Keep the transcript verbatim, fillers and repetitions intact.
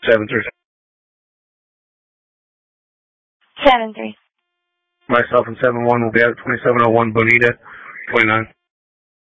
Seven three. Seven three. Myself and seven one will be out at twenty-seven oh one Bonita, twenty-nine.